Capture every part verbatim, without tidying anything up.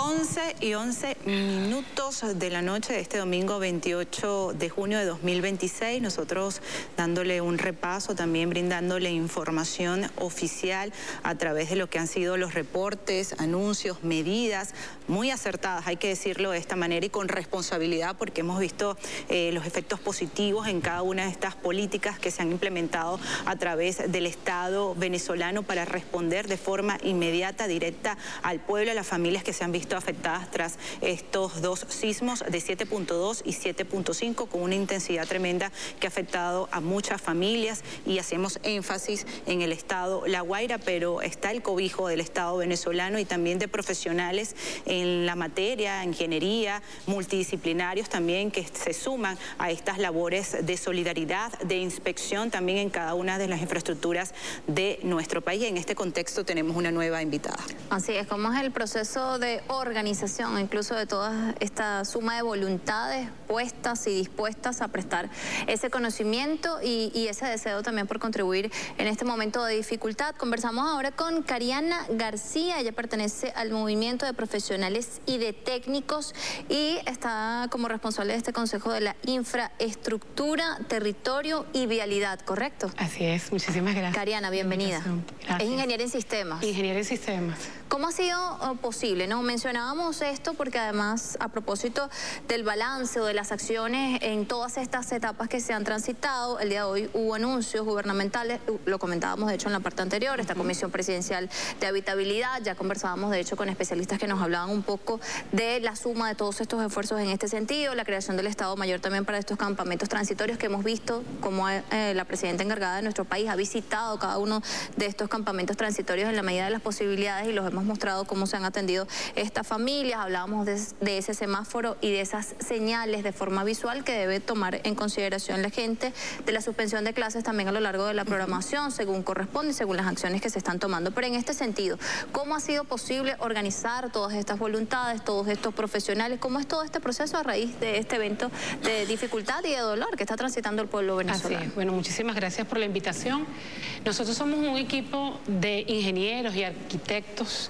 once y once minutos de la noche de este domingo veintiocho de junio de dos mil veintiséis, nosotros dándole un repaso, también brindándole información oficial a través de lo que han sido los reportes, anuncios, medidas muy acertadas, hay que decirlo de esta manera y con responsabilidad, porque hemos visto eh, los efectos positivos en cada una de estas políticas que se han implementado a través del Estado venezolano para responder de forma inmediata, directa al pueblo, a las familias que se han visto afectadas tras estos dos sismos de siete punto dos y siete punto cinco con una intensidad tremenda que ha afectado a muchas familias, y hacemos énfasis en el estado La Guaira, pero está el cobijo del Estado venezolano y también de profesionales en la materia, ingeniería, multidisciplinarios también que se suman a estas labores de solidaridad, de inspección también en cada una de las infraestructuras de nuestro país. En este contexto tenemos una nueva invitada. Así es, ¿cómo es el proceso de organización, incluso de toda esta suma de voluntades puestas y dispuestas a prestar ese conocimiento y, y ese deseo también por contribuir en este momento de dificultad? Conversamos ahora con Cariana García, ella pertenece al movimiento de profesionales y de técnicos y está como responsable de este Consejo de la Infraestructura, Territorio y Vialidad, ¿correcto? Así es, muchísimas gracias. Cariana, bienvenida. Gracias. Es ingeniera en sistemas. Ingeniera en sistemas. ¿Cómo ha sido uh, posible? ¿no? Mencionábamos esto porque además a propósito del balance o de las acciones en todas estas etapas que se han transitado, el día de hoy hubo anuncios gubernamentales, lo comentábamos de hecho en la parte anterior, esta Comisión Presidencial de Habitabilidad, ya conversábamos de hecho con especialistas que nos hablaban un poco de la suma de todos estos esfuerzos en este sentido, la creación del Estado Mayor también para estos campamentos transitorios que hemos visto como eh, la presidenta encargada de nuestro país ha visitado cada uno de estos campamentos transitorios en la medida de las posibilidades y los hemos mostrado cómo se han atendido estas familias. Hablábamos de, de ese semáforo y de esas señales de forma visual que debe tomar en consideración la gente, de la suspensión de clases también a lo largo de la programación, según corresponde y según las acciones que se están tomando. Pero en este sentido, ¿cómo ha sido posible organizar todas estas voluntades, todos estos profesionales? ¿Cómo es todo este proceso a raíz de este evento de dificultad y de dolor que está transitando el pueblo venezolano? Así es. Bueno, muchísimas gracias por la invitación. Nosotros somos un equipo de ingenieros y arquitectos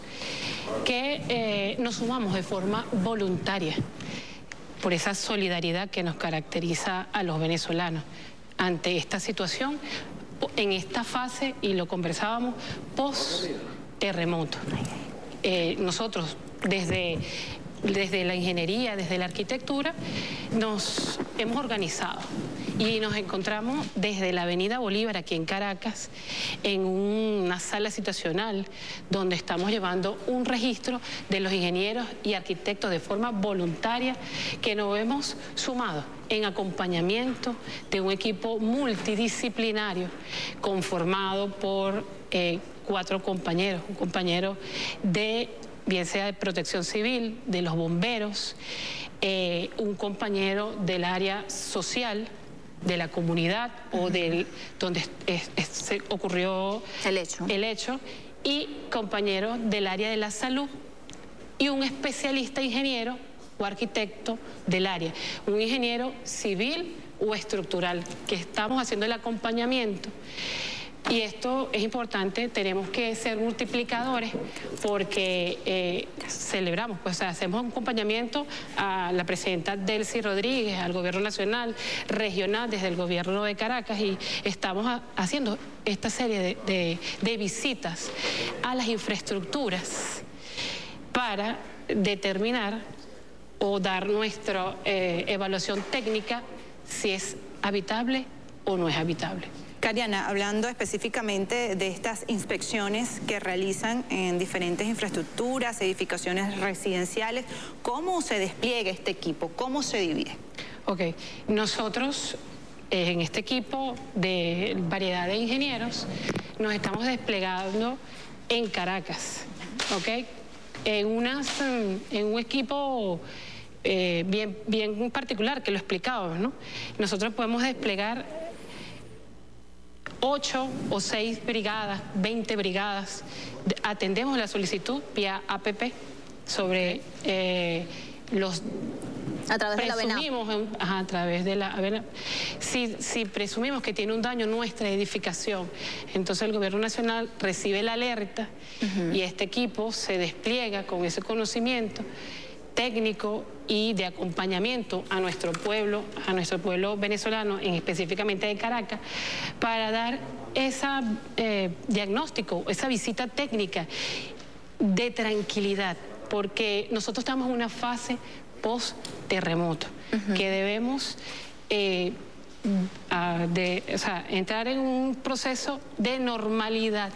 que eh, nos sumamos de forma voluntaria por esa solidaridad que nos caracteriza a los venezolanos ante esta situación, en esta fase, y lo conversábamos, post-terremoto. Eh, nosotros, desde, desde la ingeniería, desde la arquitectura, nos hemos organizado y nos encontramos desde la Avenida Bolívar, aquí en Caracas, en una sala situacional donde estamos llevando un registro de los ingenieros y arquitectos de forma voluntaria que nos hemos sumado en acompañamiento de un equipo multidisciplinario conformado por eh, cuatro compañeros, un compañero de, bien sea de protección civil, de los bomberos, eh, un compañero del área social, de la comunidad o del donde es, es, se ocurrió el hecho. el hecho, y compañeros del área de la salud y un especialista ingeniero o arquitecto del área, un ingeniero civil o estructural, que estamos haciendo el acompañamiento. Y esto es importante, tenemos que ser multiplicadores porque eh, celebramos, pues hacemos un acompañamiento a la presidenta Delcy Rodríguez, al gobierno nacional, regional, desde el gobierno de Caracas, y estamos a, haciendo esta serie de, de, de visitas a las infraestructuras para determinar o dar nuestra eh, evaluación técnica si es habitable o no es habitable. Cariana, hablando específicamente de estas inspecciones que realizan en diferentes infraestructuras, edificaciones residenciales, ¿cómo se despliega este equipo? ¿Cómo se divide? Ok, nosotros eh, en este equipo de variedad de ingenieros nos estamos desplegando en Caracas, ¿ok? En, unas, en un equipo eh, bien, bien particular, que lo explicábamos, ¿no? Nosotros podemos desplegar ocho o seis brigadas, veinte brigadas. Atendemos la solicitud vía A P P sobre eh, los A través de la presumimos, AVENAP. Ajá, a través de la AVENAP. Si, si presumimos que tiene un daño nuestra edificación, entonces el Gobierno Nacional recibe la alerta uh-huh. y este equipo se despliega con ese conocimiento técnico y de acompañamiento a nuestro pueblo, a nuestro pueblo venezolano, en específicamente de Caracas, para dar ese eh, diagnóstico, esa visita técnica de tranquilidad, porque nosotros estamos en una fase post-terremoto, uh-huh. que debemos eh, a, de, o sea, entrar en un proceso de normalidad.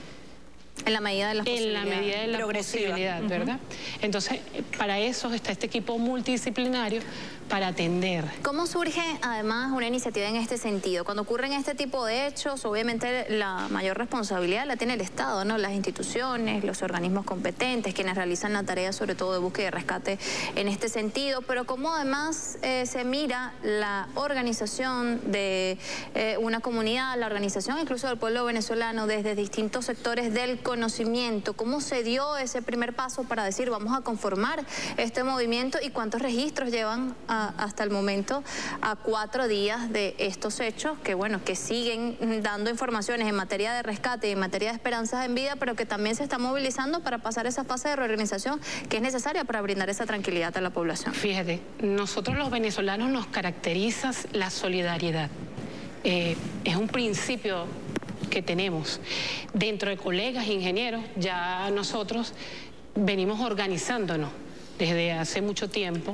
En la medida de las posibilidades. En la medida de la posibilidad, ¿verdad? Uh-huh. Entonces, para eso está este equipo multidisciplinario para atender. ¿Cómo surge, además, una iniciativa en este sentido? Cuando ocurren este tipo de hechos, obviamente la mayor responsabilidad la tiene el Estado, ¿no? Las instituciones, los organismos competentes, quienes realizan la tarea, sobre todo de búsqueda y rescate en este sentido, pero cómo además eh, se mira la organización de eh, una comunidad, la organización incluso del pueblo venezolano desde distintos sectores del conocimiento. ¿Cómo se dio ese primer paso para decir vamos a conformar este movimiento y cuántos registros llevan a hasta el momento a cuatro días de estos hechos que bueno que siguen dando informaciones en materia de rescate y en materia de esperanzas en vida, pero que también se está movilizando para pasar esa fase de reorganización que es necesaria para brindar esa tranquilidad a la población? Fíjate, nosotros los venezolanos nos caracteriza la solidaridad. Eh, es un principio que tenemos. Dentro de colegas ingenieros, ya nosotros venimos organizándonos desde hace mucho tiempo.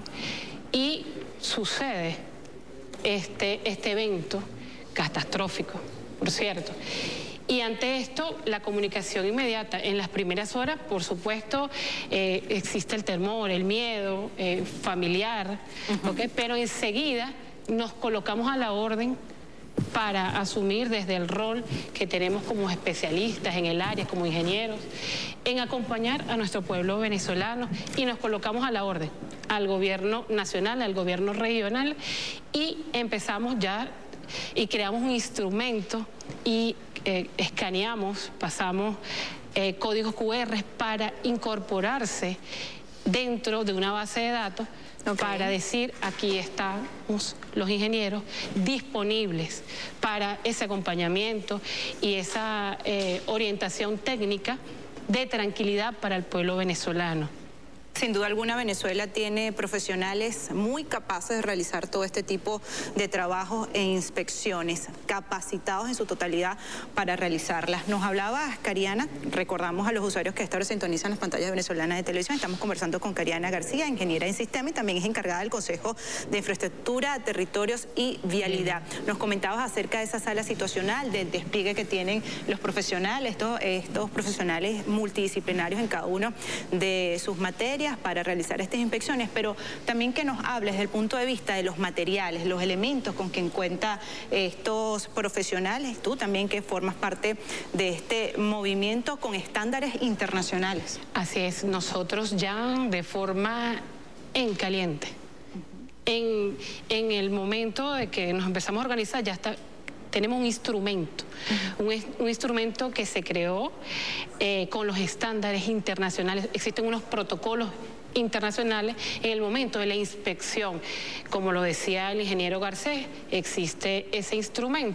Y sucede este, este evento catastrófico, por cierto. Y ante esto, la comunicación inmediata. En las primeras horas, por supuesto, eh, existe el temor, el miedo eh, familiar, uh-huh. ¿okay? Pero enseguida nos colocamos a la orden para asumir desde el rol que tenemos como especialistas en el área, como ingenieros, en acompañar a nuestro pueblo venezolano y nos colocamos a la orden, al gobierno nacional, al gobierno regional y empezamos ya y creamos un instrumento y eh, escaneamos, pasamos eh, códigos cu erre para incorporarse dentro de una base de datos. Okay. Para decir, aquí estamos los ingenieros disponibles para ese acompañamiento y esa eh, orientación técnica de tranquilidad para el pueblo venezolano. Sin duda alguna, Venezuela tiene profesionales muy capaces de realizar todo este tipo de trabajos e inspecciones, capacitados en su totalidad para realizarlas. Nos hablaba Cariana, recordamos a los usuarios que a esta hora sintonizan las pantallas venezolanas de televisión, estamos conversando con Cariana García, ingeniera en sistema y también es encargada del Consejo de Infraestructura, Territorios y Vialidad. Nos comentabas acerca de esa sala situacional, del despliegue que tienen los profesionales, estos, estos profesionales multidisciplinarios en cada uno de sus materias, para realizar estas inspecciones, pero también que nos hables desde el punto de vista de los materiales, los elementos con que cuentan estos profesionales, tú también que formas parte de este movimiento con estándares internacionales. Así es, nosotros ya de forma en caliente, en, en el momento de que nos empezamos a organizar ya está. Tenemos un instrumento, uh-huh. un, un instrumento que se creó eh, con los estándares internacionales. Existen unos protocolos internacionales en el momento de la inspección. Como lo decía el ingeniero Garcés, existe ese instrumento.